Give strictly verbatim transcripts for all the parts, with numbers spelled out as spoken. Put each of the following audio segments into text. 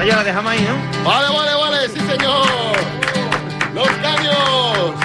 Ahí ya la dejamos ahí, ¿no? Vale, vale, vale, sí señor. Los caños.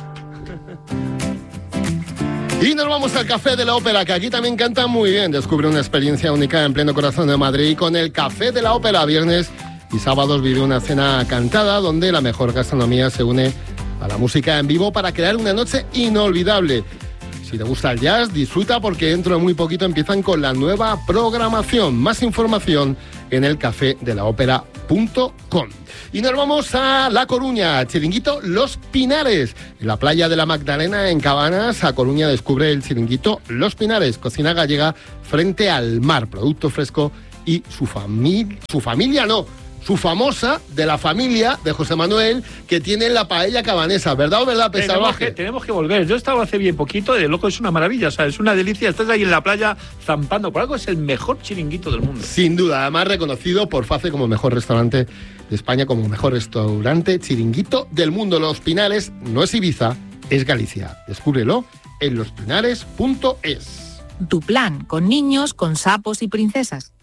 Y nos vamos al Café de la Ópera, que aquí también canta muy bien. Descubre una experiencia única en pleno corazón de Madrid con el Café de la Ópera. Viernes y sábados vive una cena cantada donde la mejor gastronomía se une a la música en vivo para crear una noche inolvidable. Si te gusta el jazz, disfruta porque dentro de muy poquito empiezan con la nueva programación. Más información en el café de la ópera punto com. Y nos vamos a La Coruña, chiringuito Los Pinares. En la playa de la Magdalena, en Cabanas, a Coruña descubre el chiringuito Los Pinares, cocina gallega frente al mar, producto fresco y su familia, su familia no, su famosa, de la familia de José Manuel, que tiene la paella cabanesa, ¿verdad o verdad, Pez tenemos Salvaje? que, tenemos que volver. Yo he estado hace bien poquito, de loco, es una maravilla, o sea, es una delicia. Estás ahí en la playa zampando, por algo es el mejor chiringuito del mundo. Sin duda, además reconocido por FACE como mejor restaurante de España, como mejor restaurante chiringuito del mundo. Los Pinares no es Ibiza, es Galicia. Descúbrelo en los pinares punto es. Tu plan con niños, con sapos y princesas.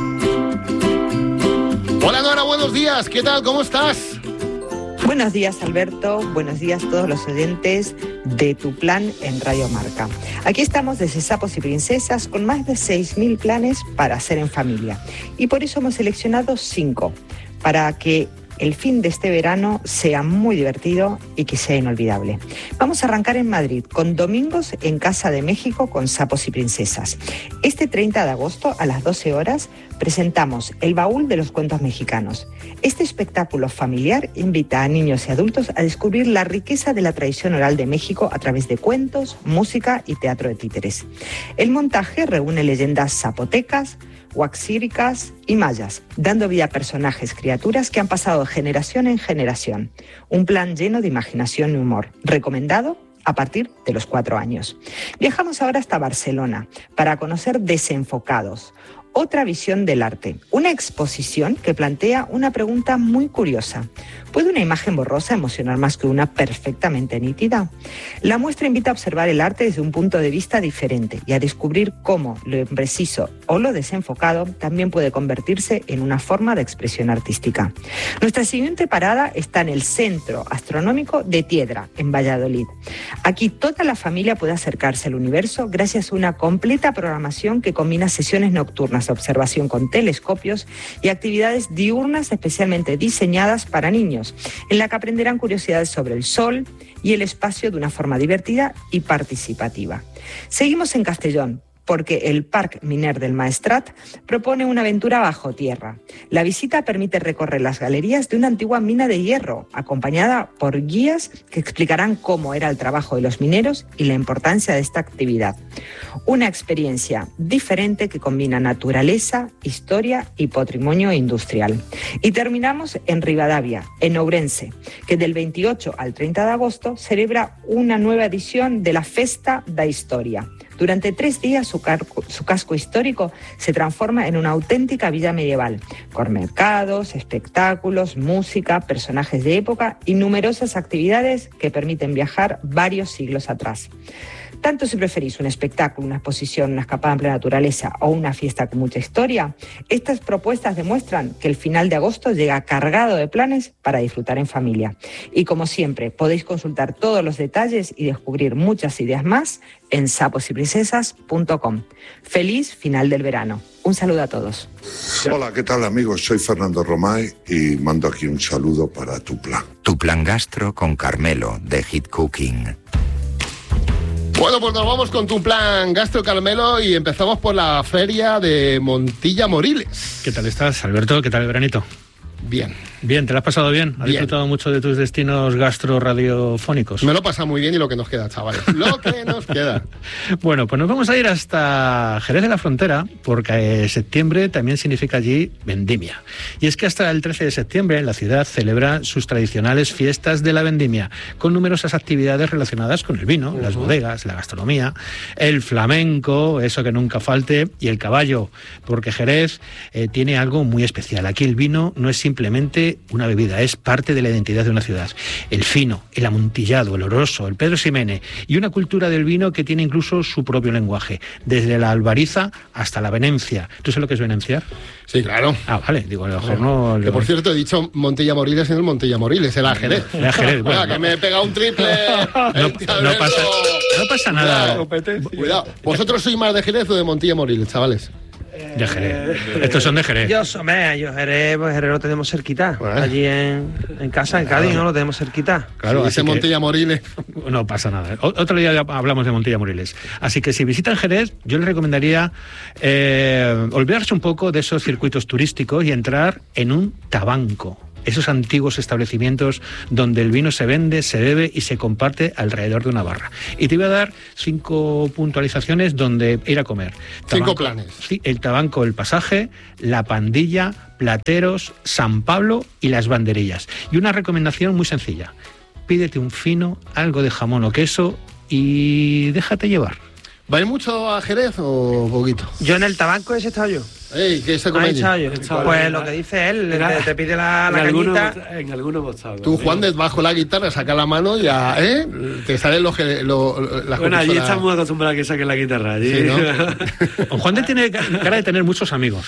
Hola Nora, buenos días, ¿qué tal? ¿Cómo estás? Buenos días, Alberto. Buenos días a todos los oyentes de Tu Plan en Radio Marca. Aquí estamos desde Sapos y Princesas con más de seis mil planes para hacer en familia. Y por eso hemos seleccionado cinco, para que el fin de este verano sea muy divertido y que sea inolvidable. Vamos a arrancar en Madrid con Domingos en Casa de México con Sapos y Princesas. Este treinta de agosto a las doce horas presentamos El Baúl de los Cuentos Mexicanos. Este espectáculo familiar invita a niños y adultos a descubrir la riqueza de la tradición oral de México a través de cuentos, música y teatro de títeres. El montaje reúne leyendas zapotecas, huaxíricas y mayas, dando vida a personajes, criaturas que han pasado de generación en generación. Un plan lleno de imaginación y humor, recomendado a partir de los cuatro años. Viajamos ahora hasta Barcelona para conocer Desenfocados, otra visión del arte, una exposición que plantea una pregunta muy curiosa. ¿Puede una imagen borrosa emocionar más que una perfectamente nítida? La muestra invita a observar el arte desde un punto de vista diferente y a descubrir cómo lo impreciso o lo desenfocado también puede convertirse en una forma de expresión artística. Nuestra siguiente parada está en el Centro Astronómico de Tiedra, en Valladolid. Aquí toda la familia puede acercarse al universo gracias a una completa programación que combina sesiones nocturnas de observación con telescopios y actividades diurnas especialmente diseñadas para niños, en la que aprenderán curiosidades sobre el Sol y el espacio de una forma divertida y participativa. Seguimos en Castellón, porque el Parc Miner del Maestrat propone una aventura bajo tierra. La visita permite recorrer las galerías de una antigua mina de hierro, acompañada por guías que explicarán cómo era el trabajo de los mineros y la importancia de esta actividad. Una experiencia diferente que combina naturaleza, historia y patrimonio industrial. Y terminamos en Rivadavia, en Ourense, que del veintiocho al treinta de agosto celebra una nueva edición de la Festa da Historia. Durante tres días su, carco, su casco histórico se transforma en una auténtica villa medieval, con mercados, espectáculos, música, personajes de época y numerosas actividades que permiten viajar varios siglos atrás. Tanto si preferís un espectáculo, una exposición, una escapada en plena naturaleza o una fiesta con mucha historia, estas propuestas demuestran que el final de agosto llega cargado de planes para disfrutar en familia. Y como siempre, podéis consultar todos los detalles y descubrir muchas ideas más en sapos y princesas punto com. Feliz final del verano. Un saludo a todos. Hola, ¿qué tal amigos? Soy Fernando Romay y mando aquí un saludo para Tu Plan. Tu Plan Gastro con Carmelo, de Hit Cooking. Bueno, pues nos vamos con Tu Plan Gastro, Carmelo, y empezamos por la feria de Montilla Moriles. ¿Qué tal estás, Alberto? ¿Qué tal el veranito? Bien. Bien, ¿te lo has pasado bien? ¿Has bien. disfrutado mucho de tus destinos gastro-radiofónicos? Me lo pasa muy bien y lo que nos queda, chavales. Lo que nos queda. Bueno, pues nos vamos a ir hasta Jerez de la Frontera, porque septiembre también significa allí vendimia. Y es que hasta el trece de septiembre la ciudad celebra sus tradicionales fiestas de la vendimia, con numerosas actividades relacionadas con el vino, uh-huh. las bodegas, la gastronomía, el flamenco, eso que nunca falte, y el caballo, porque Jerez eh, tiene algo muy especial. Aquí el vino no es simplemente solamente una bebida, es parte de la identidad de una ciudad. El fino, el amontillado, el oroso, el Pedro Ximénez y una cultura del vino que tiene incluso su propio lenguaje, desde la albariza hasta la venencia. ¿Tú sabes lo que es venenciar? Sí, claro. Ah, vale, digo, a lo mejor no... Que por cierto, he dicho Montilla Moriles en el Montilla Moriles, el Jerez. El Jerez, bueno. Oiga, que me he pegado un triple. No, no, pasa, no pasa nada. Cuidado, cuidado. ¿Vosotros sois más de Jerez o de Montilla Moriles, chavales? De Jerez. Estos son de Jerez. Yo, hombre, yo Jerez, pues Jerez lo tenemos cerquita. Bueno. Allí en, en casa, en Cádiz, ¿no? Lo tenemos cerquita. Claro, sí, ese Montilla Moriles. No pasa nada. Otro día hablamos de Montilla Moriles. Así que si visitan Jerez, yo les recomendaría eh, olvidarse un poco de esos circuitos turísticos y entrar en un tabanco. Esos antiguos establecimientos donde el vino se vende, se bebe y se comparte alrededor de una barra. Y te voy a dar cinco puntualizaciones donde ir a comer. Tabanco, cinco planes. Sí, el Tabanco, el Pasaje, La Pandilla, Plateros, San Pablo y Las Banderillas. Y una recomendación muy sencilla. Pídete un fino, algo de jamón o queso y déjate llevar. ¿Va mucho a Jerez o poquito? Yo en el Tabanco ese he estado yo. Ey, ¿qué se come allí? Pues lo que dice él, te, te pide la, la en cañita. Algunos, en algunos bostados. Tú, Juan, bajo la guitarra, saca la mano y ya, ¿eh? Te salen los que lo, las Bueno, allí estamos acostumbrados a que saquen la guitarra. Allí. Sí, ¿no? Juan de tiene cara de tener muchos amigos.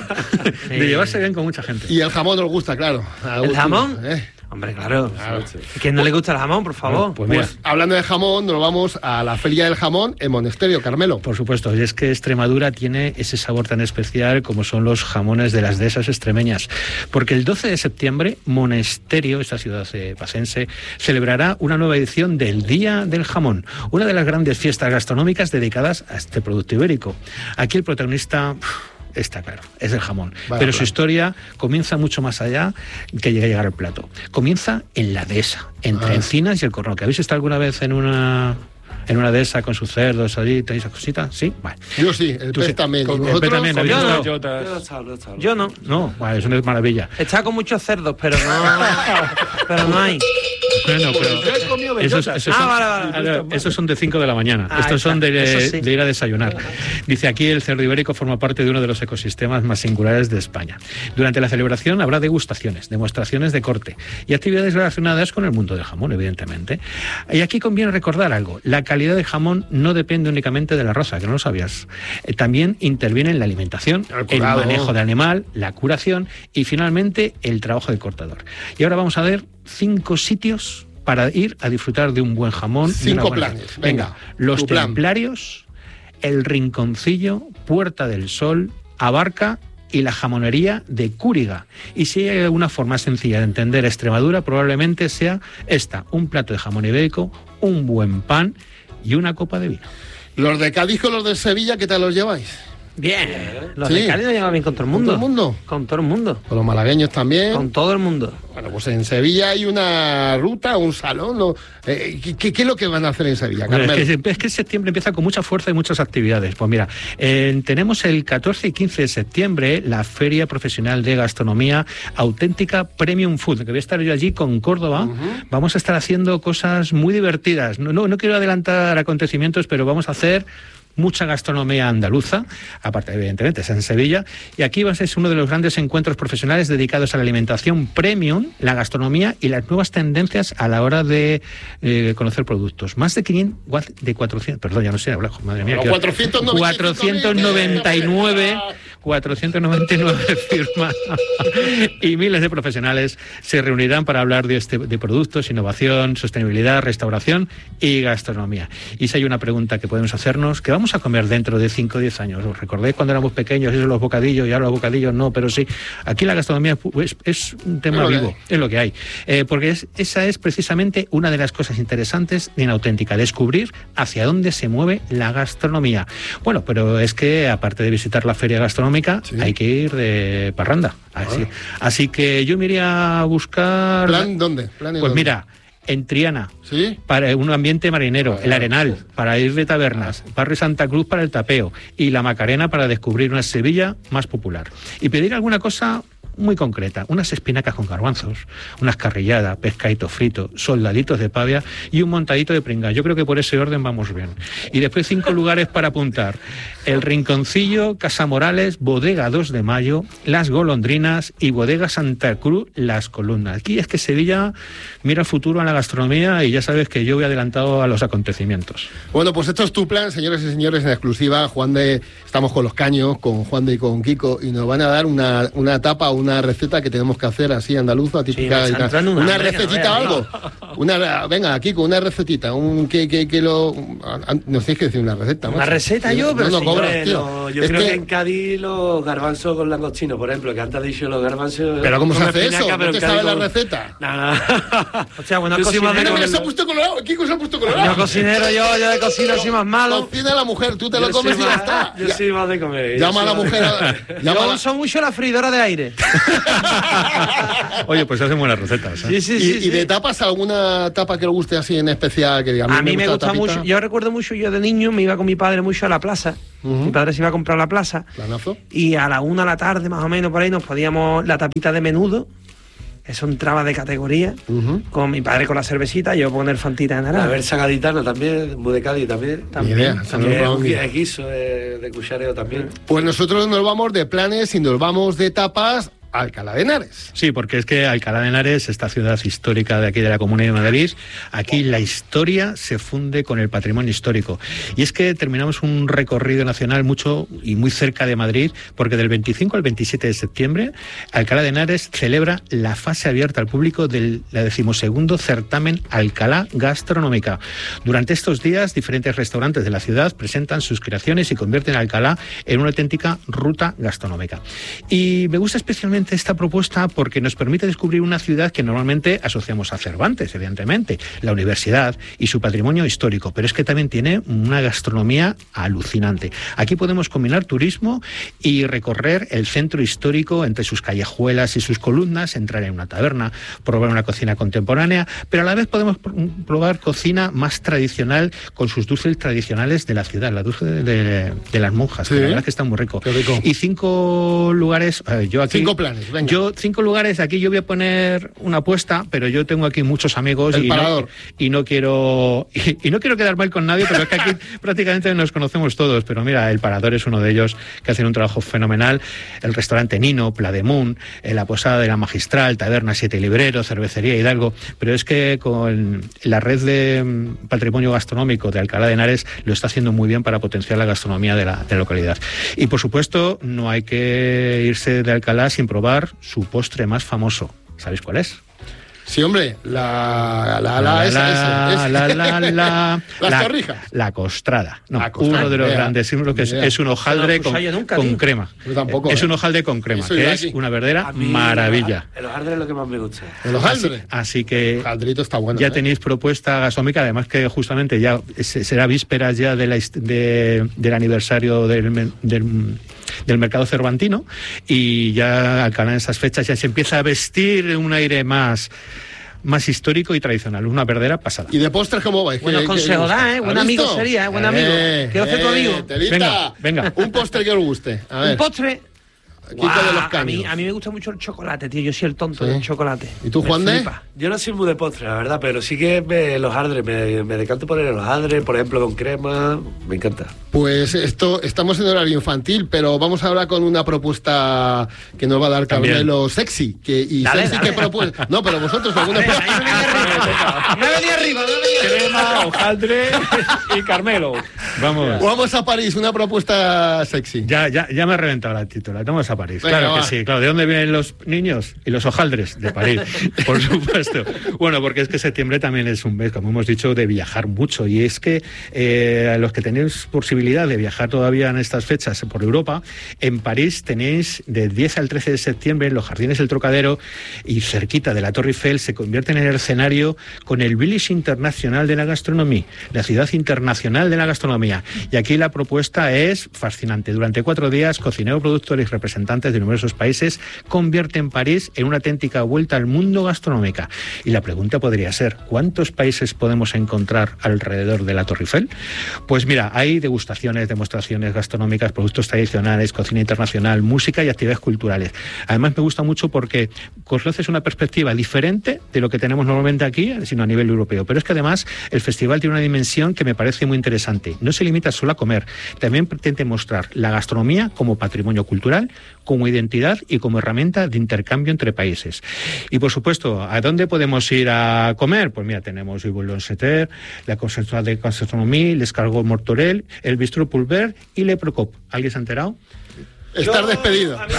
Sí. De llevarse bien con mucha gente. Y el jamón nos gusta, claro. ¿El jamón? ¿Eh? Hombre, claro. claro. ¿Quién no le gusta el jamón, por favor? Pues, pues hablando de jamón, nos vamos a la Feria del Jamón en Monesterio, Carmelo. Por supuesto, y es que Extremadura tiene ese sabor tan especial como son los jamones de las dehesas extremeñas. Porque el doce de septiembre, Monesterio, esta ciudad eh, pacense, celebrará una nueva edición del Día del Jamón, una de las grandes fiestas gastronómicas dedicadas a este producto ibérico. Aquí el protagonista... Está claro, es el jamón. Vale, pero su historia comienza mucho más allá que llegue a llegar al plato. Comienza en la dehesa, entre ah. Encinas y el Corno. ¿Que habéis estado alguna vez en una en una dehesa con sus cerdos allí, tenéis esas cositas? ¿Sí? Vale. Yo sí, el pez sí. también. El pez también. Yo no. Yo, no. Yo no. No, vale, es una maravilla. Está con muchos cerdos, pero no, pero no hay. Bueno, pero esos, esos, ah, son, vale, vale. esos son de cinco de la mañana. Ah, Estos son de, sí. de ir a desayunar. Dice aquí el cerdo ibérico forma parte de uno de los ecosistemas más singulares de España. Durante la celebración habrá degustaciones, demostraciones de corte y actividades relacionadas con el mundo del jamón, evidentemente. Y aquí conviene recordar algo. La calidad del jamón no depende únicamente de la raza, que no lo sabías. Eh, también interviene en la alimentación, el, el manejo del animal, la curación y finalmente el trabajo del cortador. Y ahora vamos a ver cinco sitios para ir a disfrutar de un buen jamón. Cinco planes. Venga, Venga los Templarios, el Rinconcillo, Puerta del Sol, Abarca y la jamonería de Cúriga. Y si hay alguna forma sencilla de entender Extremadura, probablemente sea esta: un plato de jamón ibérico, un buen pan y una copa de vino. Los de Cádiz con los de Sevilla, ¿qué tal los lleváis? Bien, los sí. de Cádiz lo llevan bien con todo el mundo. ¿Con todo el mundo? Con todo el mundo. Con los malagueños también. Con todo el mundo. Bueno, pues en Sevilla hay una ruta, un salón. ¿no? Eh, ¿qué, ¿Qué es lo que van a hacer en Sevilla, Carmelo? Es que, es que septiembre empieza con mucha fuerza y muchas actividades. Pues mira, eh, tenemos el catorce y quince de septiembre la Feria Profesional de Gastronomía Auténtica Premium Food, que voy a estar yo allí con Córdoba. Uh-huh. Vamos a estar haciendo cosas muy divertidas. No, no, no quiero adelantar acontecimientos, pero vamos a hacer mucha gastronomía andaluza, aparte evidentemente es en Sevilla, y aquí va a ser uno de los grandes encuentros profesionales dedicados a la alimentación premium, la gastronomía y las nuevas tendencias a la hora de eh, conocer productos. Más de quinientos, de cuatrocientos, perdón, ya no sé hablar, madre mía, no, cuatrocientos noventa y nueve cuatrocientos noventa y nueve firmas y miles de profesionales se reunirán para hablar de este de productos, innovación, sostenibilidad, restauración y gastronomía. Y si hay una pregunta que podemos hacernos, ¿qué vamos a comer dentro de cinco o diez años? ¿Os recordáis cuando éramos pequeños, eso los bocadillos, y ahora los bocadillos no? Pero sí, aquí la gastronomía es, es un tema es vivo, es lo que hay. Eh, porque es, esa es precisamente una de las cosas interesantes en Auténtica, descubrir hacia dónde se mueve la gastronomía. Bueno, pero es que aparte de visitar la feria gastronómica, sí. hay que ir de parranda. Así, ah. así que yo me iría a buscar... ¿Plan dónde? ¿Plan pues dónde? Mira, en Triana, ¿sí? Para un ambiente marinero, ah, el Arenal, pues. para ir de tabernas, ah. Barrio Santa Cruz para el tapeo y la Macarena para descubrir una Sevilla más popular. Y pedir alguna cosa muy concreta, unas espinacas con garbanzos, unas carrilladas, pescadito frito, soldaditos de pavia y un montadito de pringa. Yo creo que por ese orden vamos bien. Y después cinco lugares para apuntar: El Rinconcillo, Casa Morales, Bodega dos de Mayo, Las Golondrinas y Bodega Santa Cruz, Las Columnas. Aquí es que Sevilla mira el futuro en la gastronomía y ya sabes que yo voy adelantado a los acontecimientos. Bueno, pues esto es tu plan, señores y señores, en exclusiva. Juan de, estamos con los caños, con Juan de y con Kiko, y nos van a dar una, una tapa, una receta que tenemos que hacer así andaluza, típica. Sí, una, una, una recetita o algo. Una, venga, Kiko, una recetita, un que, que, que lo... Nos tienes que decir una receta. Una macho. receta yo, pero no, no si cobras, yo, tío. no, yo es creo que... que en Cádiz los garbanzos con langostinos, por ejemplo, que antes has dicho los garbanzos... ¿Pero cómo se hace espinaca, eso? ¿No te sabes la receta? Nada. O sea, bueno, Yo soy más de cocinero, Mira, comer- se ha puesto colorado, Kiko se ha puesto colorado. yo cocinero, yo, yo de cocina así más malo. Cocina la mujer, tú te Yo lo comes soy y ya más- está. Yo Ya- soy más de comer. yo Llama a soy la más de- mujer. a- Llama a Yo la... uso mucho la freidora de aire. Oye, pues hacen buenas recetas, ¿eh? Sí, sí, ¿Y, sí. y sí. de tapas alguna tapa que le guste así en especial? Que diga, A mí me gusta gusta la tapita? mucho, yo recuerdo mucho, yo de niño me iba con mi padre mucho a la plaza. Ujú. Mi padre se iba a comprar a la plaza. Planazo. Y a la una de la tarde, más o menos, por ahí, nos podíamos la tapita de menudo. Eso entraba de categoría. Ujú. Con mi padre con la cervecita, yo poner fantita de A naranja. ver, gaditana también, muy de Cádiz también. Ni idea, se También lo he es un probado. gui- es guiso de, de cuchareo también. Pues nosotros nos vamos de planes y nos vamos de tapas a Alcalá de Henares. Sí, porque es que Alcalá de Henares, esta ciudad histórica de aquí de la Comunidad de Madrid, aquí la historia se funde con el patrimonio histórico. Y es que terminamos un recorrido nacional mucho y muy cerca de Madrid, porque del veinticinco al veintisiete de septiembre, Alcalá de Henares celebra la fase abierta al público del la decimosegundo certamen Alcalá Gastronómica. Durante estos días, diferentes restaurantes de la ciudad presentan sus creaciones y convierten a Alcalá en una auténtica ruta gastronómica. Y me gusta especialmente esta propuesta porque nos permite descubrir una ciudad que normalmente asociamos a Cervantes, evidentemente, la universidad y su patrimonio histórico, pero es que también tiene una gastronomía alucinante. Aquí podemos combinar turismo y recorrer el centro histórico entre sus callejuelas y sus columnas, entrar en una taberna, probar una cocina contemporánea, pero a la vez podemos pr- probar cocina más tradicional con sus dulces tradicionales de la ciudad, la dulce de, de, de las monjas, Sí. que la verdad es que está muy rico. Qué rico. Y cinco lugares, eh, yo aquí... Cinco planes, venga. Yo, cinco lugares, aquí yo voy a poner una apuesta, pero yo tengo aquí muchos amigos El y no, parador. y no quiero y, y no quiero quedar mal con nadie, pero es que aquí prácticamente nos conocemos todos. Pero mira, el Parador es uno de ellos que hacen un trabajo fenomenal. El restaurante Nino, Plademun, eh, la Posada de la Magistral, Taberna Siete Libreros, Cervecería Hidalgo. Pero es que con la red de mm, patrimonio gastronómico de Alcalá de Henares lo está haciendo muy bien para potenciar la gastronomía de la, de la localidad. Y por supuesto, no hay que irse de Alcalá sin probar su postre más famoso. ¿Sabéis cuál es? Sí, hombre, la... La, la, esa, esa, esa. la, la, la, Las la- torrijas. La costrada. No, La costrada, uno de los ni idea. grandes símbolos que es, Ni idea. es un hojaldre No, con, pues yo nunca, con tío. crema. Yo tampoco, Es ¿eh? un hojaldre con crema, Eso que iba es aquí. una verdadera A mí, maravilla. El hojaldre es lo que más me gusta. El hojaldre. Así que El hojaldrito está bueno. ya ¿eh? tenéis propuesta gastronómica, además que justamente ya se- será vísperas ya de la hist- de- del aniversario del, me- del, del mercado cervantino, y ya Alcalá en esas fechas ya se empieza a vestir un aire más, más histórico y tradicional, una verdadera pasada. ¿Y de postres cómo vais? Buenos ¿Qué- qué consejos os gusta? da, ¿eh? ¿Has Buen amigo visto? sería, ¿eh? Buen amigo. Quiero ser tu amigo. Telita. Venga, venga. Un postre que os guste. A ver. Un postre. Kiko Guau, de los a, mí, Caños. a mí me gusta mucho el chocolate, tío. Yo soy el tonto Sí. del chocolate. ¿Y tú, Me Juan de? flipa. Yo no soy muy de postre, la verdad, pero sí que me, los hojaldres, me, me decanto por el hojaldre, por ejemplo, con crema, me encanta. Pues esto, estamos en horario infantil, pero vamos ahora con una propuesta que nos va a dar También. Carmelo Sexy. Que, y Dale, Sexy dale. que propone. No, pero vosotros alguna Ahí me venía arriba. Me venía arriba, me venía arriba. Crema, hojaldre y Carmelo. Vamos. Vamos a París, una propuesta sexy. Ya, ya, ya me ha reventado la título, vamos a París. Venga, claro que va. sí, claro. ¿De dónde vienen los niños? Y los hojaldres, de París, por supuesto. Bueno, porque es que septiembre también es un mes, como hemos dicho, de viajar mucho. Y es que eh, los que tenéis posibilidad de viajar todavía en estas fechas por Europa, en París tenéis del diez al trece de septiembre en los Jardines del Trocadero y cerquita de la Torre Eiffel se convierten en el escenario con el Village Internacional de la Gastronomía, la ciudad internacional de la gastronomía. Y aquí la propuesta es fascinante. Durante cuatro días, cocineros, productores y representantes representantes de numerosos países, convierten París en una auténtica vuelta al mundo gastronómica. Y la pregunta podría ser, ¿cuántos países podemos encontrar alrededor de la Torre Eiffel? Pues mira, hay degustaciones, demostraciones gastronómicas, productos tradicionales, cocina internacional, música y actividades culturales. Además me gusta mucho porque ofreces una perspectiva diferente de lo que tenemos normalmente aquí, sino a nivel europeo. Pero es que además el festival tiene una dimensión que me parece muy interesante. No se limita solo a comer, también pretende mostrar la gastronomía como patrimonio cultural, como identidad y como herramienta de intercambio entre países. Y por supuesto, ¿a dónde podemos ir a comer? Pues mira, tenemos el Bouillon Setter, la Conservatoire de Gastronomie, l'Escargot Mortorel, el Bistrot Pulver y Le Procop. ¿Alguien se ha enterado? Estar despedido. A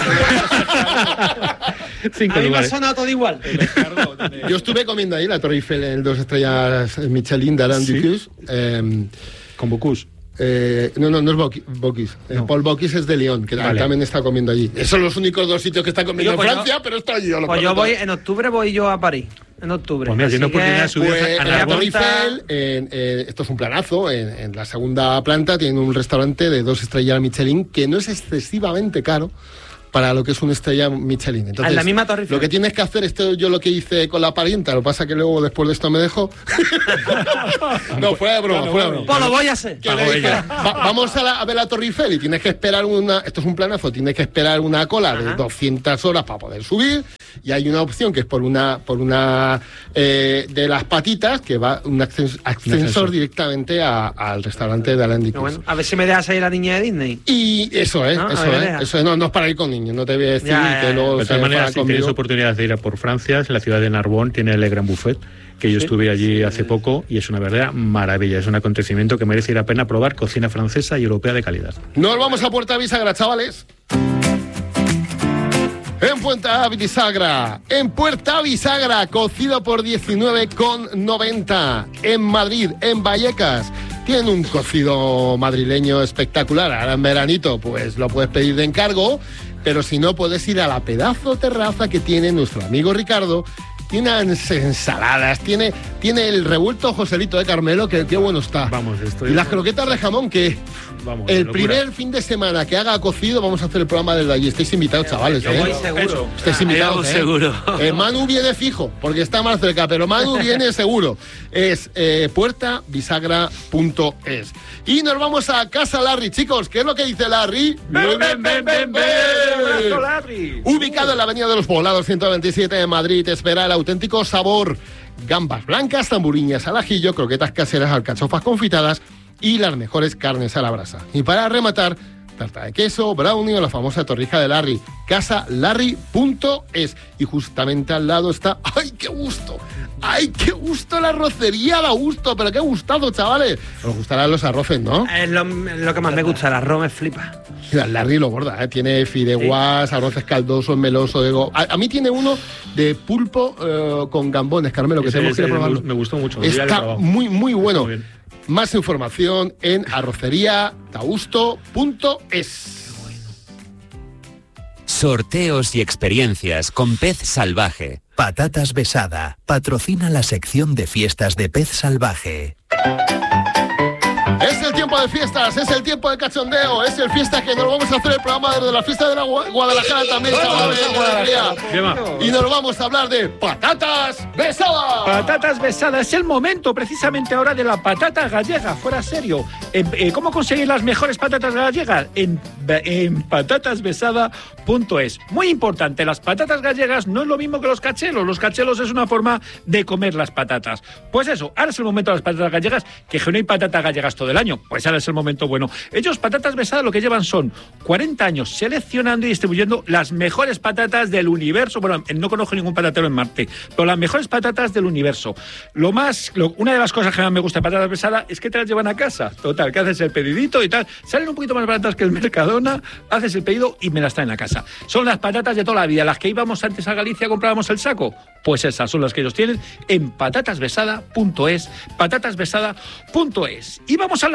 Cinco mí me ha lugares. sonado todo igual. Yo estuve comiendo ahí la Torre Eiffel en el dos estrellas Michelin de Alain ¿Sí? Ducasse. Eh, Con Bocuse. eh, no, no, no es Boqui- Bocuse. Eh, No. Paul Bocuse es de Lyon, que Vale. también está comiendo allí. Esos son los únicos dos sitios que están comiendo Yo, en pues Francia, yo- pero está allí. yo lo Pues yo conozco. voy, en octubre voy yo a París. En octubre. Pues mira, Así tiene oportunidad que- de subir Pues a en la Narbonne. Torre Eiffel, en, eh, esto es un planazo, en, en la segunda planta tiene un restaurante de dos estrellas Michelin que no es excesivamente caro para lo que es una estrella Michelin. Entonces, En la misma Torre Eiffel. lo que tienes que hacer, esto yo lo que hice con la parienta, lo que pasa que luego después de esto me dejó. No, fuera de broma, fuera de broma. Pues lo voy a hacer. Que Pago le dije, ella. "Va- vamos a, la- a ver la Torre Eiffel y tienes que esperar una, esto es un planazo, tienes que esperar una cola de Ajá. doscientas horas para poder subir, y hay una opción que es por una por una eh, de las patitas que va un ascens- ascensor ascensor. directamente a- al restaurante de Alain Pero Ducasse. bueno, a ver si me dejas ahí la niña de Disney. Y eso es, No, a eso ver, es, deja. eso es, no, no es para ir con niños, no te voy a decir Ya, ya, que ya. luego De se todas maneras, enfada si tienes conmigo. oportunidad de ir a por Francia, en la ciudad de Narbonne tiene el Grand Buffet, que yo estuve allí hace poco y es una verdadera maravilla. Es un acontecimiento que merece la pena probar, cocina francesa y europea de calidad. Nos vamos a Puerta Bisagra, chavales. En Puerta Bisagra, en Puerta Bisagra, cocido por diecinueve con noventa. En Madrid, en Vallecas, tienen un cocido madrileño espectacular. Ahora en veranito, pues lo puedes pedir de encargo, pero si no, puedes ir a la pedazo terraza que tiene nuestro amigo Ricardo. Tiene ensaladas, tiene, tiene el revuelto Joselito de Carmelo, que qué bueno está. Vamos, estoy... Y las croquetas de jamón, que Vamos, el locura. primer fin de semana que haga cocido vamos a hacer el programa desde allí. Estáis invitados, chavales. Yo ¿eh? voy seguro. Estáis Ahí invitados. vamos ¿eh? seguro. Eh, Manu viene fijo, porque está más cerca, pero Manu viene seguro. Es eh, puerta bisagra punto es. Y nos vamos a Casa Larry, chicos. ¿Qué es lo que dice Larry? ¡Ven, ven, ven, ven, ven! ¡Abrazo, Larry! Ubicado en la Avenida de los Poblados ciento veintisiete de Madrid, te espera el auténtico sabor. Gambas blancas, tamburiñas al ajillo, croquetas caseras, alcachofas confitadas y las mejores carnes a la brasa. Y para rematar, tarta de queso, brownie o la famosa torrija de Larry. Casa Larry punto es. Y justamente al lado está... ¡Ay, qué gusto! ¡Ay, qué gusto la arrocería! ¡Da gusto! ¡Pero qué gustado, chavales! Os gustarán los arroces, ¿no? Es lo, lo que más me gusta, el arroz me flipa. Mira, Larry lo borda, ¿eh? Tiene fideguas, arroces caldosos, meloso. Digo. A, a mí tiene uno de pulpo eh, con gambones, Carmelo, que Ese- tenemos que ir a ese probarlo. me gustó mucho, ya lo he Está probado. muy, muy bueno. Muy bien. Más información en arrocería tausto punto es. Sorteos y experiencias con Pez Salvaje. Patatas Besada patrocina la sección de fiestas de Pez Salvaje. Es el tiempo de fiestas, es el tiempo de cachondeo, es el fiesta que nos vamos a hacer el programa desde la fiesta de la Gua- Guadalajara también, chavales, de alegría. Lleva. Y nos vamos a hablar de patatas besadas. Patatas besadas, es el momento precisamente ahora de la patata gallega, fuera serio. Eh, eh, ¿Cómo conseguir las mejores patatas gallegas? En, en patatas besada punto es. Muy importante, las patatas gallegas no es lo mismo que los cachelos. Los cachelos es una forma de comer las patatas. Pues eso, ahora es el momento de las patatas gallegas, que no hay patatas gallegas todo el año, pues ahora es el momento bueno. Ellos, patatas besadas, lo que llevan son cuarenta años seleccionando y distribuyendo las mejores patatas del universo. Bueno, no conozco ningún patatero en Marte, pero las mejores patatas del universo. Lo más, lo, una de las cosas que más me gusta de patatas besadas es que te las llevan a casa. Total, que haces el pedidito y tal. Salen un poquito más baratas que el Mercadona, haces el pedido y me las traen a casa. Son las patatas de toda la vida, las que íbamos antes a Galicia, comprábamos el saco. Pues esas son las que ellos tienen en patatas besada punto es, patatas besada punto es. Y vamos a hablar de fiestas.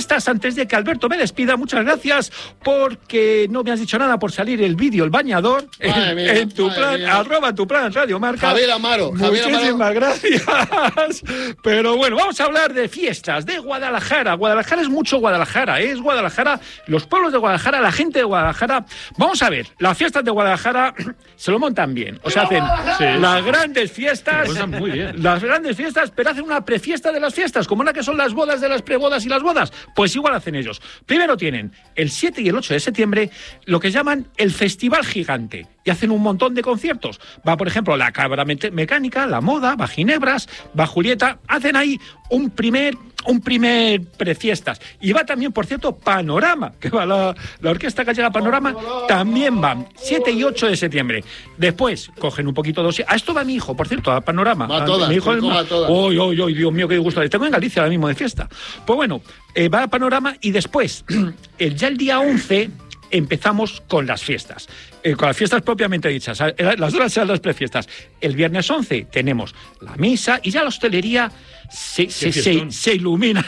fiestas, antes de que Alberto me despida, muchas gracias porque no me has dicho nada por salir el vídeo, el bañador, en, mía, en tu plan, mía. arroba tu plan Radio Marca. Javier Amaro. Javier Muchísimas Amaro. gracias. Pero bueno, vamos a hablar de fiestas, de Guadalajara. Guadalajara es mucho Guadalajara, ¿eh? Es Guadalajara, los pueblos de Guadalajara, la gente de Guadalajara. Vamos a ver, las fiestas de Guadalajara se lo montan bien. O sea, hacen Sí. las grandes fiestas, Lo montan muy bien. las grandes fiestas, pero hacen una prefiesta de las fiestas, como una que son las bodas de las prebodas y las bodas. Pues igual hacen ellos. Primero tienen el siete y el ocho de septiembre lo que llaman el Festival Gigante. Y hacen un montón de conciertos. Va, por ejemplo, la Cabra Mecánica, la Moda, va Ginebras, va Julieta. Hacen ahí un primer, un primer prefiestas. Y va también, por cierto, Panorama, que va la, la Orquesta Gallega Panorama, también van siete y ocho de septiembre. Después, cogen un poquito de... A esto va mi hijo, por cierto, a Panorama. Va a todas, mi hijo tu hijo va a todas. Uy, uy, uy, Dios mío, qué gusto. Tengo en Galicia ahora mismo de fiesta. Pues bueno, eh, va a Panorama y después, el, ya el día once... empezamos con las fiestas, eh, con las fiestas propiamente dichas, las horas serán las prefiestas. El viernes once tenemos la misa y ya la hostelería se, se, se, se ilumina.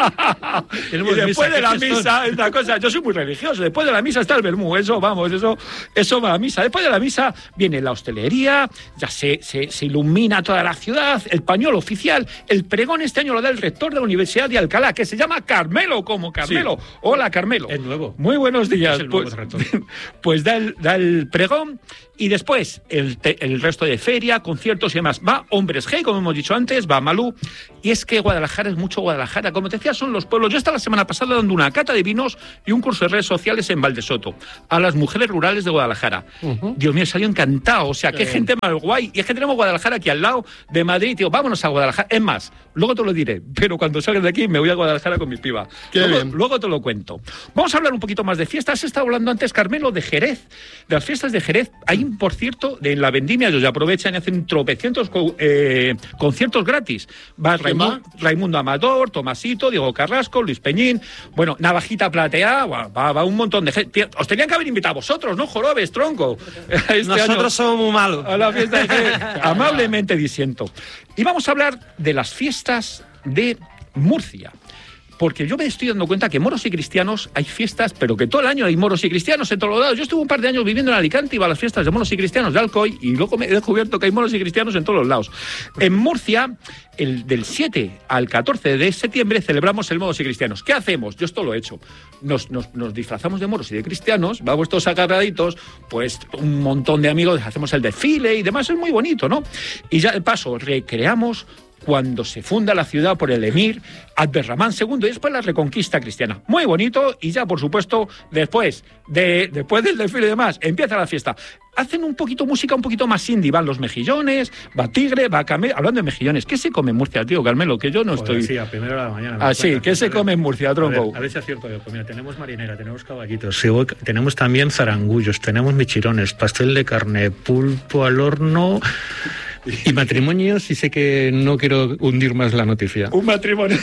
Y después misa, de la fiestón. misa, es una cosa, yo soy muy religioso, después de la misa está el vermú, eso vamos, eso, eso va a la misa. Después de la misa viene la hostelería, ya se, se, se ilumina toda la ciudad, el pañuelo oficial, el pregón este año lo da el rector de la Universidad de Alcalá, que se llama Carmelo, como Carmelo. Sí. Hola, Carmelo. El nuevo. Muy buenos días. Es el nuevo Pues, rector. pues da el, da el pregón y después el, te, el resto de feria, conciertos y demás. Va Hombres G, como hemos dicho antes, va Malú. Y es que Guadalajara es mucho Guadalajara. Como te decía, son los pueblos. Yo estaba la semana pasada dando una cata de vinos y un curso de redes sociales en Valdesoto a las mujeres rurales de Guadalajara. Uh-huh. Dios mío, salió encantado. O sea, qué, qué gente más guay. Y es que tenemos Guadalajara aquí al lado de Madrid. Tío, vámonos a Guadalajara. Es más, luego te lo diré, pero cuando salga de aquí me voy a Guadalajara con mi piba. Qué luego, bien. luego te lo cuento. Vamos a hablar un poquito más de fiestas. Has estado hablando antes, Carmelo, de Jerez, de las fiestas de Jerez. Hay, por cierto, de, en la vendimia, ellos ya aprovechan y hacen tropecientos eh, conciertos gratis. Va Raimundo, Raimundo Amador, Tomasito, Diego Carrasco, Luis Peñín, bueno, Navajita Platea, va, va un montón de gente. Os tenían que haber invitado a vosotros, ¿no, jorobes, tronco? Este Nosotros año, somos muy malos. A la fiesta de Jerez, amablemente disiento. Y vamos a hablar de las fiestas de Murcia. Porque yo me estoy dando cuenta que moros y cristianos hay fiestas, pero que todo el año hay moros y cristianos en todos los lados. Yo estuve un par de años viviendo en Alicante, iba a las fiestas de moros y cristianos de Alcoy y luego me he descubierto que hay moros y cristianos en todos los lados. En Murcia, el, del siete al catorce de septiembre celebramos el moros y cristianos. ¿Qué hacemos? Yo esto lo he hecho. Nos, nos, nos disfrazamos de moros y de cristianos, vamos todos agarraditos, pues un montón de amigos, hacemos el desfile y demás, es muy bonito, ¿no? Y ya de paso recreamos cuando se funda la ciudad por el emir Abderramán segundo y después la reconquista cristiana. Muy bonito y ya, por supuesto, después, de, después del desfile y demás, empieza la fiesta. Hacen un poquito música un poquito más indie, van los mejillones, va Tigre, va Camelo. Hablando de mejillones, ¿qué se come en Murcia, tío, Carmelo? Que yo no Joder, estoy... Sí, a primera hora de la mañana. Ah, sí, ¿qué se come en Murcia, tronco? A ver, a ver si acierto yo. Pues mira, tenemos marinera, tenemos caballitos, sí, tenemos también zarangullos, tenemos michirones, pastel de carne, pulpo al horno... Y matrimonios, y sé que no quiero hundir más la noticia. Un matrimonio.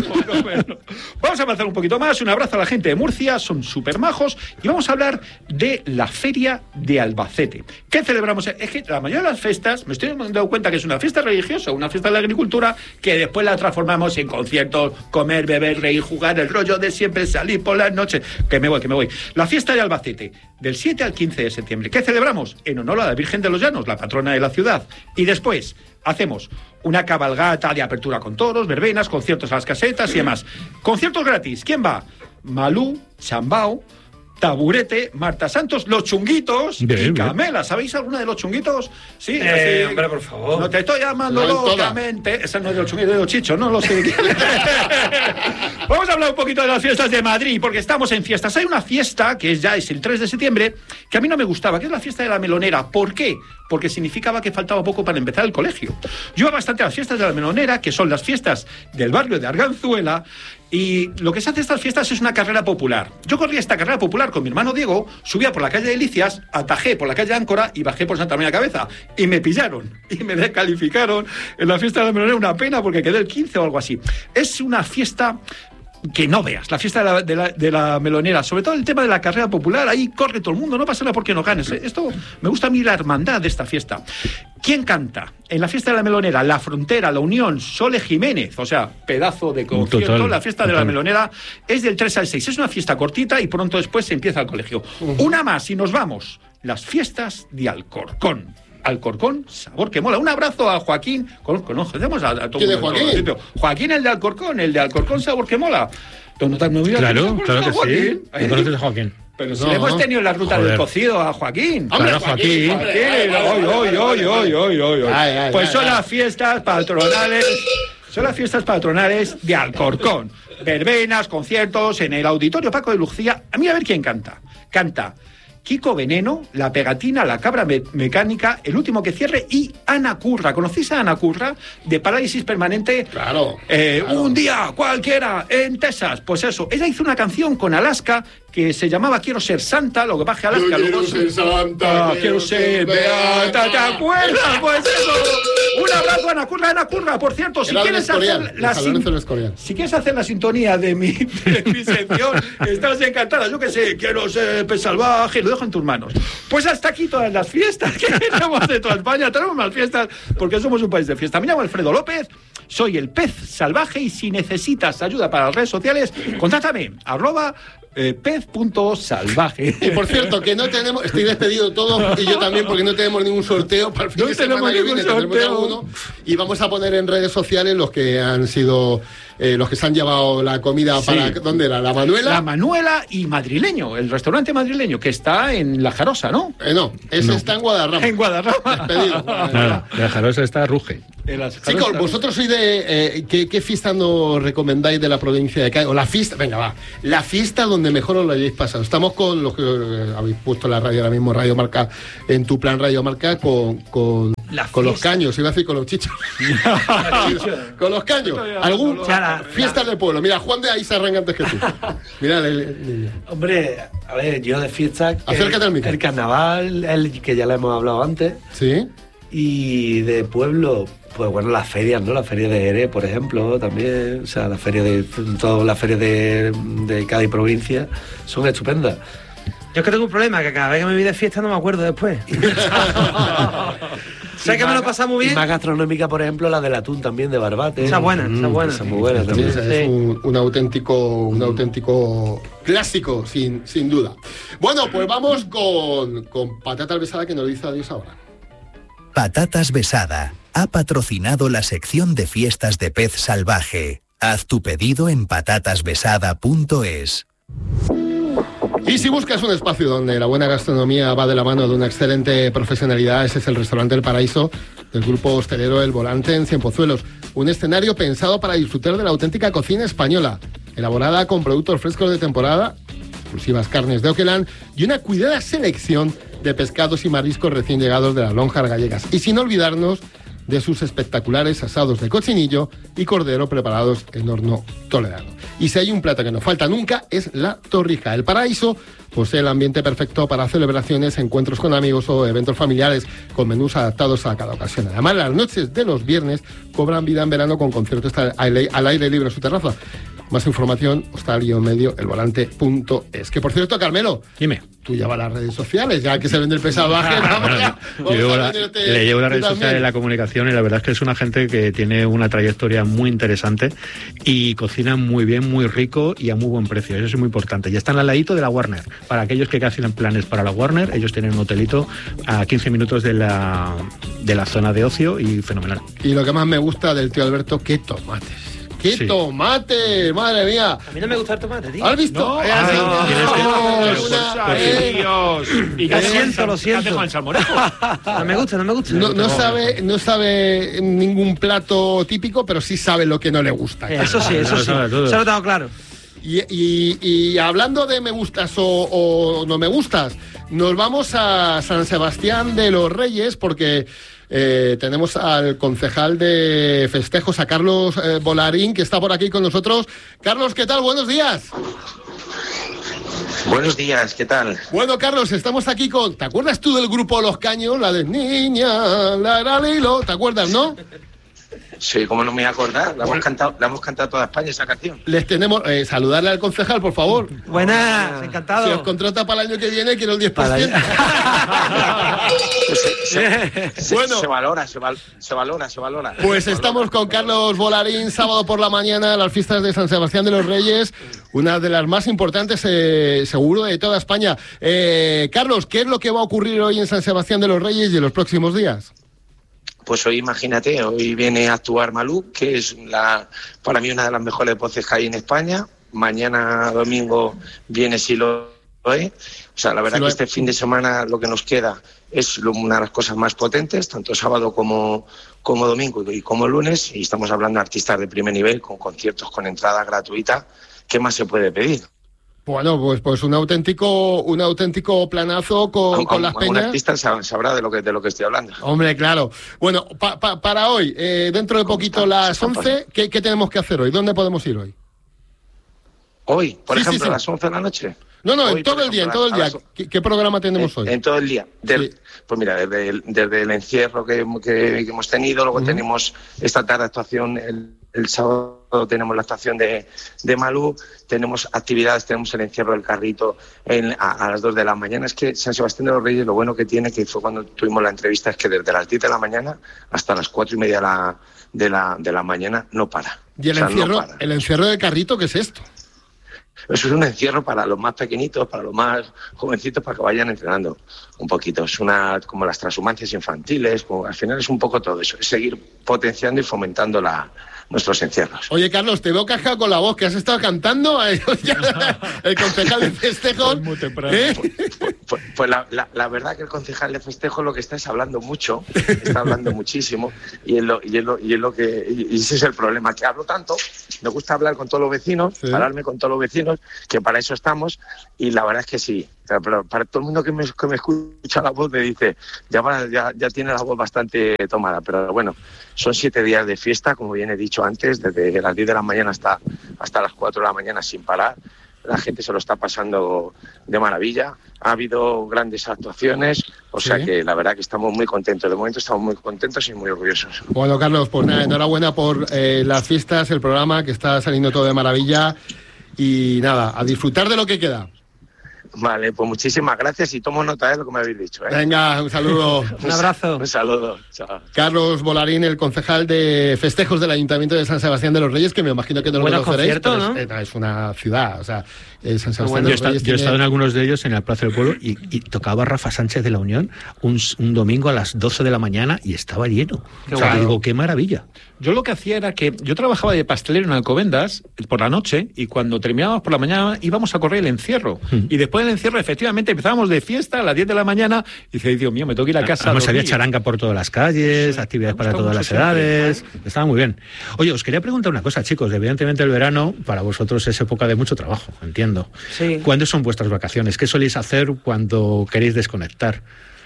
Vamos a avanzar un poquito más. Un abrazo a la gente de Murcia, son súper majos. Y vamos a hablar de la Feria de Albacete. ¿Qué celebramos? Es que la mayoría de las fiestas, me estoy dando cuenta que es una fiesta religiosa, una fiesta de la agricultura, que después la transformamos en conciertos, comer, beber, reír, jugar, el rollo de siempre salir por las noches. Que me voy, que me voy. La fiesta de Albacete, del siete al quince de septiembre. ¿Qué celebramos? En honor a la Virgen de los Llanos, la patrona de la ciudad. Y después hacemos una cabalgata de apertura con toros, verbenas, conciertos a las casetas y demás. Conciertos gratis. ¿Quién va? Malú, Chambao, Taburete, Marta Santos, Los Chunguitos bien, y Camela. Bien. ¿Sabéis alguna de Los Chunguitos? Sí, eh, así, hombre, por favor. No te estoy llamando no, locamente. Esa no es de Los Chunguitos, de Los Chichos, no lo sé. Vamos a hablar un poquito de las fiestas de Madrid, porque estamos en fiestas. Hay una fiesta, que ya es el tres de septiembre, que a mí no me gustaba, que es la fiesta de la melonera. ¿Por qué? Porque significaba que faltaba poco para empezar el colegio. Yo iba bastante a las fiestas de la melonera, que son las fiestas del barrio de Arganzuela, y lo que se hace en estas fiestas es una carrera popular. Yo corría esta carrera popular con mi hermano Diego, subía por la calle de Delicias, atajé por la calle Áncora y bajé por Santa María Cabeza. Y me pillaron, y me descalificaron en la fiesta de la melonera. Una pena porque quedé el quince o algo así. Es una fiesta que no veas, la fiesta de la, de, la, de la melonera, sobre todo el tema de la carrera popular, ahí corre todo el mundo, no pasa nada porque no ganes. Esto me gusta a mí la hermandad de esta fiesta. ¿Quién canta? En la fiesta de la melonera, La Frontera, La Unión, Sole Jiménez, o sea, pedazo de concierto. Total, la fiesta total. de la melonera es del tres al seis, es una fiesta cortita y pronto después se empieza el colegio. Uh-huh. Una más y nos vamos, las fiestas de Alcorcón. Alcorcón, sabor que mola. Un abrazo a Joaquín. Conocemos a, a todo ¿Quién es Joaquín? Todo Joaquín, el de Alcorcón, el de Alcorcón, sabor que mola. No te, no claro, claro que Joaquín? sí. ¿No conoces a Joaquín? Pero si no, le hemos tenido en la ruta Joder. del cocido a Joaquín. Claro, Joaquín. Joaquín. Pues son las fiestas patronales. Son las fiestas patronales de Alcorcón. Verbenas, conciertos en el Auditorio Paco de Lucía. A mí a ver quién canta. Canta Kiko Veneno, La Pegatina, La Cabra me- Mecánica, El Último que Cierre y Ana Curra. ¿Conocéis a Ana Curra? De Parálisis Permanente. Claro, eh, claro. Un día cualquiera en Texas. Pues eso, ella hizo una canción con Alaska que se llamaba Quiero ser Santa, lo que pasa Alaska. Yo quiero ser Santa, ah, quiero ser Beata, ¿te acuerdas? Pues eso. Un abrazo a Ana Curra, Ana Curra. Por cierto, si Era quieres hacer la sin... si quieres hacer la sintonía de mi, de mi sección, estás encantada. Yo que sé, quiero ser pez salvaje, lo dejo en tus manos. Pues hasta aquí todas las fiestas que tenemos de toda España. Tenemos más fiestas porque somos un país de fiesta. Me llamo Alfredo López, soy el pez salvaje y si necesitas ayuda para las redes sociales, contáctame, arroba eh, pez.salvaje. Y por cierto, que no tenemos, estoy despedido todos y yo también porque no tenemos ningún sorteo para el fin No de semana que viene, tendremos alguno y vamos a poner en redes sociales los que han sido eh, los que se han llevado la comida Sí. para, ¿dónde era? ¿La Manuela? La Manuela y Madrileño, el restaurante madrileño que está en La Jarosa, ¿no? Eh, no, ese No. está en Guadarrama. En Guadarrama. Despedido. Nada, la Jarosa está ruge. En las Chicos, Jarosas. vosotros sois de... Eh, ¿qué, ¿Qué fiesta nos recomendáis de la provincia de Cádiz? O la fiesta, venga, va. La fiesta donde mejor os lo hayáis pasado. Estamos con los que eh, habéis puesto la radio ahora mismo, Radio Marca, en tu plan Radio Marca, con, con, con los caños, iba a decir con los chichos. Con los caños. ¿Algún Chala, fiesta del pueblo? Mira, Juan de ahí se arranca antes que tú. Mira, el, el- el- Hombre, a ver, yo de fiesta... que- Acércate al micro. El carnaval, el que ya le hemos hablado antes. ¿Sí? Y de pueblo, pues bueno, las ferias, ¿no? La feria de Jerez, por ejemplo, también. O sea, la feria de... Todas las ferias de, de Cádiz provincia son estupendas. Yo es que tengo un problema, que cada vez que me voy de fiesta no me acuerdo después. Sé que me lo pasa muy Y bien. más gastronómica, por ejemplo, la del atún también de Barbate. Esa buena, esa buena. Esa muy buena Sí, también. es un, un auténtico un auténtico clásico, sin, sin duda. Bueno, pues vamos con, con Patata Besada, que nos dice adiós ahora. Patatas Besada ha patrocinado la sección de fiestas de Pez Salvaje. Haz tu pedido en patatas besada punto es. Y si buscas un espacio donde la buena gastronomía va de la mano de una excelente profesionalidad, ese es el Restaurante El Paraíso del grupo hostelero El Volante en Cienpozuelos. Un escenario pensado para disfrutar de la auténtica cocina española, elaborada con productos frescos de temporada, exclusivas carnes de Oquelán y una cuidada selección de pescados y mariscos recién llegados de las lonjas gallegas. Y sin olvidarnos de sus espectaculares asados de cochinillo y cordero preparados en horno toledano. Y si hay un plato que no falta nunca, es la torrija. El Paraíso posee el ambiente perfecto para celebraciones, encuentros con amigos o eventos familiares, con menús adaptados a cada ocasión. Además, las noches de los viernes cobran vida en verano con conciertos al aire, al aire libre en su terraza. Más información, hostal-medio, elvolante punto es. Que por cierto, Carmelo, Dime. tú llevas las redes sociales, ya que se vende el pez salvaje. Vamos ya, Yo vamos llevo a la- venderte le llevo las tú redes también. sociales, la comunicación y la verdad es que es una gente que tiene una trayectoria muy interesante y cocina muy bien, muy rico y a muy buen precio. Eso es muy importante. Y están al ladito de la Warner. Para aquellos que hacen planes para la Warner, ellos tienen un hotelito a quince minutos de la, de la zona de ocio y fenomenal. Y lo que más me gusta del tío Alberto, qué tomates. ¡Qué Sí. tomate! ¡Madre mía! A mí no me gusta el tomate, tío. ¿Has visto? No, Eh, ah, sí, no, tienes no, que- no, una- por eh, Dios. Y Lo siento, lo siento. el salmorejo. No me gusta, no me gusta. No, no sabe, no sabe ningún plato típico, pero sí sabe lo que no le gusta. Eso sí, eso Lo sí. sabe todo. Eso lo tengo claro. Y, y- y hablando de me gustas o, o no me gustas, nos vamos a San Sebastián de los Reyes porque eh, tenemos al concejal de festejos, a Carlos eh, Bolarín, que está por aquí con nosotros. Carlos, ¿qué tal? Buenos días. Buenos días, ¿qué tal? Bueno, Carlos, estamos aquí con... ¿Te acuerdas tú del grupo Los Caños? La de Niña, la la lilo, ¿te acuerdas, no? Sí, ¿cómo no me voy a acordar? La hemos cantado, la hemos cantado toda España esa canción. Les tenemos... Eh, saludarle al concejal, por favor. Buenas, encantado. Si os contrata para el año que viene, quiero el diez por ciento. se, se, se, bueno. se valora, se, val, se valora, se valora. Pues se estamos valora. con Carlos Volarín, sábado por la mañana, las fiestas de San Sebastián de los Reyes, una de las más importantes, eh, seguro, de toda España. Eh, Carlos, ¿qué es lo que va a ocurrir hoy en San Sebastián de los Reyes y en los próximos días? Pues hoy, imagínate, hoy viene a actuar Malú, que es la, para mí una de las mejores voces que hay en España. Mañana domingo viene Siloé. O sea, la verdad Siloé. que este fin de semana lo que nos queda es una de las cosas más potentes, tanto sábado como, como domingo y como lunes. Y estamos hablando de artistas de primer nivel, con conciertos con entrada gratuita. ¿Qué más se puede pedir? Bueno, pues pues un auténtico un auténtico planazo con, a, con a, las a peñas. Un artista sabrá de lo que de lo que estoy hablando. Hombre, claro. Bueno, pa, pa, para hoy, eh, dentro de poquito las once, ¿qué, ¿qué tenemos que hacer hoy? ¿Dónde podemos ir hoy? Hoy, por sí, ejemplo, sí, sí. a las once de la noche. No, no, hoy, en todo el ejemplo, día, en todo el día. las... ¿Qué, ¿Qué programa tenemos en, hoy? En todo el día. Del, sí. Pues mira, desde el, desde el encierro que, que, que hemos tenido, luego uh-huh. tenemos esta tarde actuación, el, el sábado tenemos la actuación de, de Malú, tenemos actividades, tenemos el encierro del carrito en, a, a las dos de la mañana. Es que San Sebastián de los Reyes, lo bueno que tiene, que fue cuando tuvimos la entrevista, es que desde las diez de la mañana hasta las cuatro y media de la, de la, de la mañana no para. ¿Y el, o sea, encierro, no para. el encierro del carrito qué es esto? Eso es un encierro para los más pequeñitos, para los más jovencitos, para que vayan entrenando un poquito. Es una como las transhumancias infantiles, como, al final es un poco todo eso, es seguir potenciando y fomentando la, nuestros encierros. Oye, Carlos, te veo cascado con la voz, que has estado cantando, el concejal de festejos. ¿Eh? Pues, pues, pues, pues la, la, la verdad que el concejal de festejos lo que está es hablando mucho, está hablando muchísimo, y es lo, y es lo, y es lo que, y ese es el problema, que hablo tanto, me gusta hablar con todos los vecinos, sí. hablarme con todos los vecinos, que para eso estamos, y la verdad es que sí, pero para todo el mundo que me, que me escucha la voz me dice, ya, ya, ya tiene la voz bastante tomada, pero bueno, son siete días de fiesta, como bien he dicho antes, desde las diez de la mañana hasta, hasta las cuatro de la mañana sin parar. La gente se lo está pasando de maravilla. Ha habido grandes actuaciones, o ¿Sí? sea que la verdad que estamos muy contentos. De momento estamos muy contentos y muy orgullosos. Bueno, Carlos, pues nada, enhorabuena por eh, las fiestas, el programa, que está saliendo todo de maravilla. Y nada, a disfrutar de lo que queda. Vale, pues muchísimas gracias y tomo nota de lo que me habéis dicho. ¿eh? Venga, un saludo. Un abrazo. Un saludo. Chao. Carlos Volarín, el concejal de festejos del Ayuntamiento de San Sebastián de los Reyes, que me imagino que no lo conoceréis, pero ¿no? es, es una ciudad, o sea, San Sebastián bueno, de los yo, Reyes está, tiene... yo he estado en algunos de ellos en la Plaza del Pueblo y, y tocaba Rafa Sánchez de la Unión un, un domingo a las doce de la mañana y estaba lleno. Qué o sea, digo, qué maravilla. Yo lo que hacía era que yo trabajaba de pastelero en Alcobendas por la noche y cuando terminábamos por la mañana íbamos a correr el encierro. Mm. Y después del encierro, efectivamente, empezábamos de fiesta a las diez de la mañana y dice, Dios mío, me tengo que ir a casa. Además había charanga por todas las calles, sí, actividades para todas las edades. Siempre. Estaba muy bien. Oye, os quería preguntar una cosa, chicos. Evidentemente el verano para vosotros es época de mucho trabajo, entiendo. Sí. ¿Cuándo son vuestras vacaciones? ¿Qué soléis hacer cuando queréis desconectar?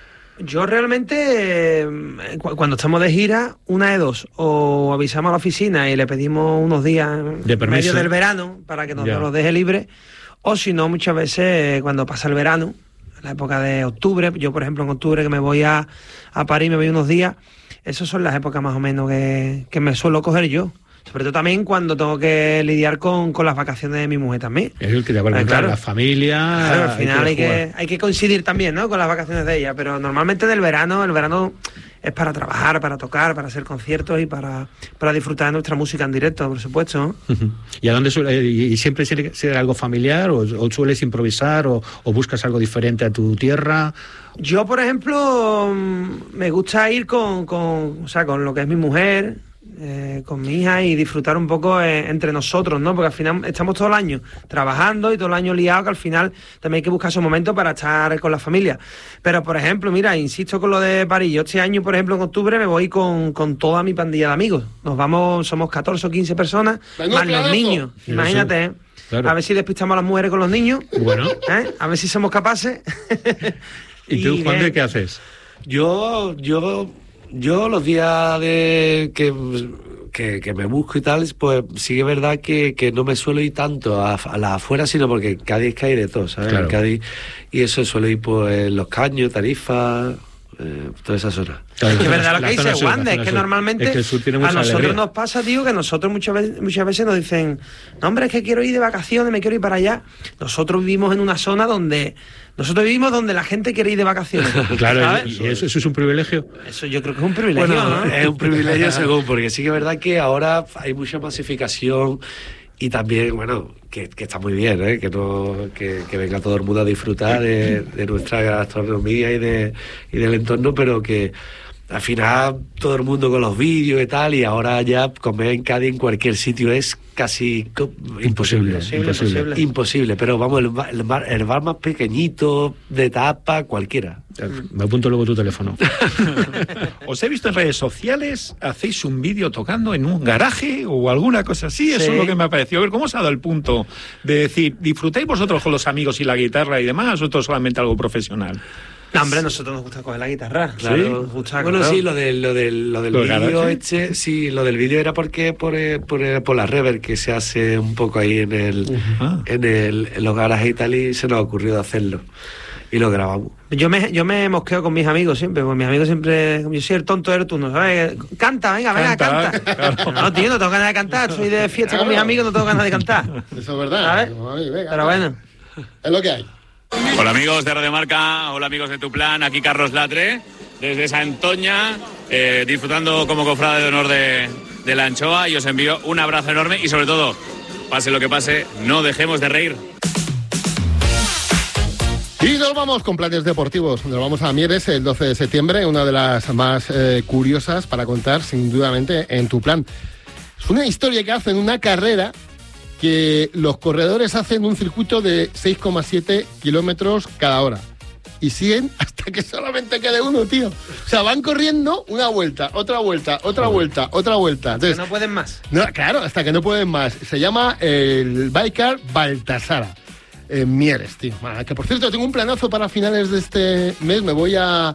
Yo realmente, eh, cuando estamos de gira, una de dos, o avisamos a la oficina y le pedimos unos días de permiso, medio del verano para que nos ya. los deje libre, o si no, muchas veces cuando pasa el verano, en la época de octubre, yo por ejemplo en octubre que me voy a, a París, me voy unos días, esas son las épocas más o menos que, que me suelo coger yo. Sobre todo también cuando tengo que lidiar con, con las vacaciones de mi mujer también. Es el que te va a contar, claro, la familia. Claro, al final hay que, hay que, hay que coincidir también, ¿no?, con las vacaciones de ella. Pero normalmente del verano, el verano es para trabajar, para tocar, para hacer conciertos y para, para disfrutar de nuestra música en directo, por supuesto, ¿no? Uh-huh. ¿Y a dónde suele, y siempre suele ser algo familiar o, o sueles improvisar o, o buscas algo diferente a tu tierra? Yo, por ejemplo, me gusta ir con, con, o sea, con lo que es mi mujer, Eh, con mi hija y disfrutar un poco eh, entre nosotros, ¿no? Porque al final estamos todo el año trabajando y todo el año liados, que al final también hay que buscar esos momentos para estar con la familia. Pero, por ejemplo, mira, insisto con lo de París. Yo este año, por ejemplo, en octubre me voy con, con toda mi pandilla de amigos. Nos vamos, somos catorce o quince personas, Venga, más claro. los niños. Sí, imagínate, ¿eh? Claro. A ver si despistamos a las mujeres con los niños. Bueno. ¿Eh? A ver si somos capaces. ¿Y tú, Juan, de qué haces? Yo, yo, yo los días de que, que, que me busco y tal, pues sí que es verdad que, que no me suelo ir tanto a, a las afueras, sino porque en Cádiz es que hay de todo, ¿sabes? Claro. En Cádiz, y eso suelo ir pues en Los Caños, Tarifa, Eh, toda esa zona. Claro, es verdad lo que dice Wanda, es que normalmente es que el sur tiene mucha a nosotros alegría. nos pasa, tío, que nosotros muchas veces, muchas veces nos dicen, no, hombre, es que quiero ir de vacaciones, me quiero ir para allá. Nosotros vivimos en una zona donde nosotros vivimos donde la gente quiere ir de vacaciones. Claro, ¿sabes? y eso, eso es un privilegio. Eso yo creo que es un privilegio, Bueno, ¿no? es un privilegio según, porque sí que es verdad que ahora hay mucha masificación y también, bueno, que, que está muy bien, ¿eh? que, no, que, que venga todo el mundo a disfrutar de, de nuestra gastronomía y, de, y del entorno, pero que al final todo el mundo con los vídeos y tal, y ahora ya comer en Cádiz en cualquier sitio es casi co- imposible. Imposible, Imposible, imposible. imposible, pero vamos, el, bar- el, bar, el bar más pequeñito, de tapa, cualquiera. Me apunto luego tu teléfono. Os he visto en redes sociales, hacéis un vídeo tocando en un garaje o alguna cosa así, eso Sí. es lo que me ha parecido. A ver, ¿cómo os ha dado el punto de decir, disfrutáis vosotros con los amigos y la guitarra y demás, o esto es solamente algo profesional? No, hombre, a nosotros nos gusta coger la guitarra. Claro. Nos gusta, Bueno, claro. sí, lo del, lo del, lo del ¿Lo del vídeo garaje? este, sí, lo del vídeo era porque por, eh, por, eh, por la reverb que se hace un poco ahí en el, Ah. en el, en los garajes y tal, y se nos ha ocurrido hacerlo. Y lo grabamos. Yo me, yo me mosqueo con mis amigos siempre, porque mis amigos siempre, yo soy el tonto eres tú, ¿no sabes? Canta, venga, venga, Canta, canta. claro. No, tío, no tengo ganas de cantar, soy de fiesta con mis amigos, no tengo ganas de cantar. Eso es verdad. ¿Sabes? Ay, venga, Pero bueno. es lo que hay. Hola amigos de Radio Marca, hola amigos de Tu Plan, aquí Carlos Latre, desde Santoña, eh, disfrutando como cofrade de honor de, de la anchoa, y os envío un abrazo enorme y sobre todo, pase lo que pase, no dejemos de reír. Y nos vamos con planes deportivos. Nos vamos a Mieres el doce de septiembre, una de las más eh, curiosas para contar, sin dudamente, en Tu Plan. Es una historia que hacen una carrera que los corredores hacen un circuito de seis coma siete kilómetros cada hora. Y siguen hasta que solamente quede uno, tío. O sea, van corriendo una vuelta, otra vuelta, otra vuelta, otra vuelta. Entonces, Que no pueden más. no, claro, hasta que no pueden más. Se llama el Biker Baltasara. En Mieres, tío. Bueno, que por cierto, tengo un planazo para finales de este mes. Me voy a,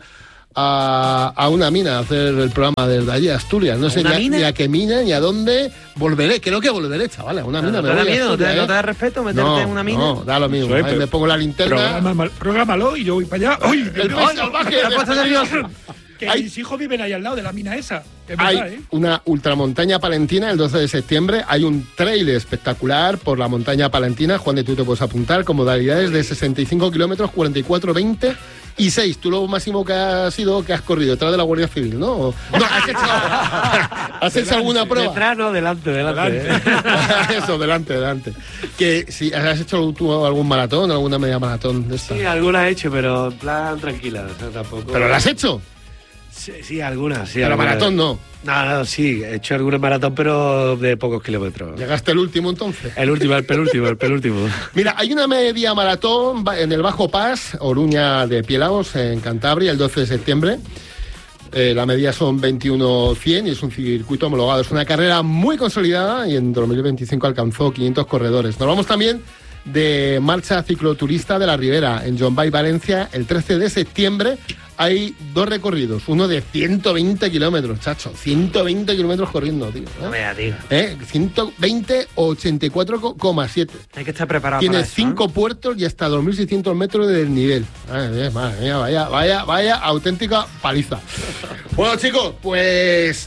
a, a una mina a hacer el programa desde allí, a Asturias. No sé ¿Una ni a, mina? ni a qué mina ni a dónde volveré. Creo que volveré, chaval. A una mina ¿No me te da voy a miedo? ¿No te, Asturias, no ¿eh? te da respeto meterte No, en una mina? no, da lo mismo. Soy, Ahí pero- me pongo la linterna. Programa- Prográmalo y yo voy para allá. ¡Ay! El pez salvaje. Te has puesto nervioso. Que Hay- mis hijos viven ahí al lado de la mina esa. Es Hay verdad, ¿eh? una ultramontaña palentina el doce de septiembre. Hay un trail espectacular por la montaña palentina. Juan de, tú te puedes apuntar con modalidades de sesenta y cinco kilómetros, cuarenta y cuatro, veinte y seis. Tú lo máximo que has sido que has corrido detrás de la Guardia Civil, ¿no? ¿O- No, has hecho, ¿has hecho alguna prueba? Detrás, no, delante, delante. ¿eh? Eso, delante, delante. Que si has hecho tú algún maratón, alguna media maratón de esta. Sí, algunas he hecho, pero en plan tranquila, o sea, tampoco. ¿Pero la has hecho? Sí, sí, algunas, sí. Pero algunas. maratón no. No, no, sí, he hecho alguna maratón, pero de pocos kilómetros. ¿Llegaste el último entonces? El último, el penúltimo, el penúltimo. Mira, hay una media maratón ba- en el Bajo Pas, Oruña de Piélagos, en Cantabria, el doce de septiembre. Eh, la media son veintiuno cien y es un circuito homologado. Es una carrera muy consolidada y en dos mil veinticinco alcanzó quinientos corredores. Nos vamos también de marcha cicloturista de la Ribera, en Jombay, Valencia, el trece de septiembre. Hay dos recorridos, uno de ciento veinte kilómetros, chacho, ciento veinte kilómetros corriendo, tío. ¿eh? No vea, tío. ¿Eh? ciento veinte, ochenta y cuatro coma siete. Hay que estar preparado Tiene para eso, cinco ¿no? puertos y hasta dos mil seiscientos metros del nivel. Madre mía, madre mía, vaya, vaya, vaya auténtica paliza. Bueno, chicos, pues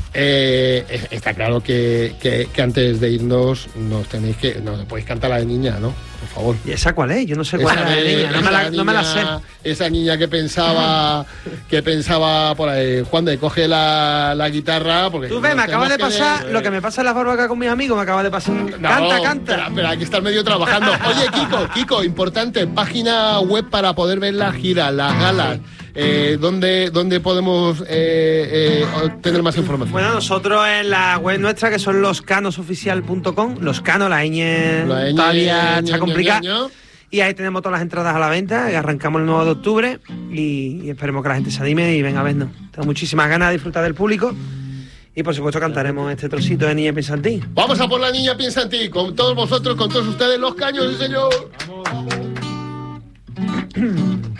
eh, está claro que, que, que antes de irnos nos tenéis que, nos podéis cantar la de niña, ¿no? Por favor. ¿Y esa cuál es? Yo no sé cuál Esa, es la de de- niña. No me esa la, no me la sé. niña- esa niña que pensaba que pensaba por ahí, Juan de coge la, la guitarra porque Tú ves, me acaba de pasar lo que me pasa en las barbacas con mis amigos, me acaba de pasar. No, Canta, canta. Espera, espera, aquí está el medio trabajando. Oye, Kiko, Kiko, importante, página web para poder ver la gira, las galas. Eh, ¿dónde, ¿Dónde podemos eh, eh, tener más información? Bueno, nosotros en la web nuestra, que son loscanosoficial punto com, los canos, la ñ La ñ, todavía ñ, está ñ, complicada. ñ. Y ahí tenemos todas las entradas a la venta, y arrancamos el nueve de octubre y, y esperemos que la gente se anime y venga a vernos. Tengo muchísimas ganas de disfrutar del público y por supuesto cantaremos este trocito de Niña Piensa en Ti. Vamos a por la niña piensa en ti, con todos vosotros, con todos ustedes, los caños, sí señor. Vamos, vamos.